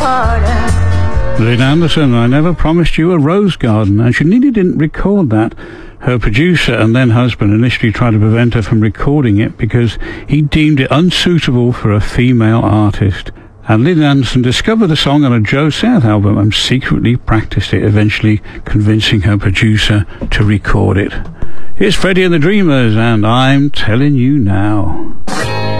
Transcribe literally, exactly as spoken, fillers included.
pardon. Lynn Anderson, I Never Promised You a Rose Garden, and she nearly didn't record that. Her producer and then husband initially tried to prevent her from recording it because he deemed it unsuitable for a female artist. And Lynn Anderson discovered the song on a Joe South album and secretly practiced it, eventually convincing her producer to record it. Here's Freddie and the Dreamers, and I'm Telling You Now.